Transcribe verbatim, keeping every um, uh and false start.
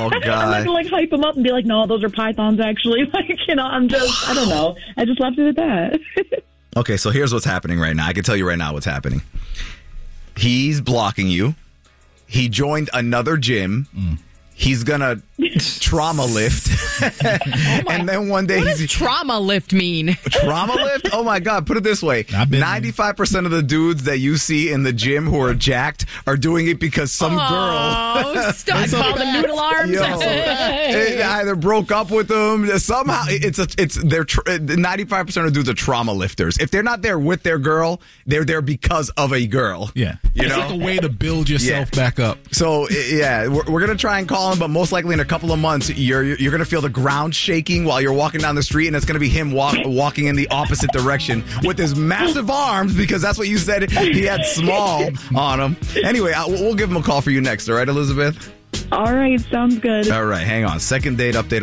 Oh, God. I'm not going to, like, hype him up and be like, no, those are pythons, actually. Like, you know, I'm just, I don't know. I just left it at that. Okay, so here's what's happening right now. I can tell you right now what's happening. He's blocking you. He joined another gym. Mm. He's going to trauma lift. Oh and then one day what he's... does trauma lift mean? Trauma lift? Oh, my God. Put it this way. ninety-five percent of the dudes that you see in the gym who are jacked are doing it because some oh, girl... stop. Call them noodle arms. Yo, it either broke up with them. Somehow, it's a, it's they're ninety-five percent of dudes are trauma lifters. If they're not there with their girl, they're there because of a girl. Yeah. You it's know? like a way to build yourself yeah. back up. So, yeah, we're, we're going to try and call him, but most likely in a couple of months, you're you're going to feel the ground shaking while you're walking down the street, and it's going to be him walk, walking in the opposite direction with his massive arms, because that's what you said he had small on him. Anyway, I, we'll give him a call for you next, all right, Elizabeth? All right, sounds good. All right, hang on. Second date update.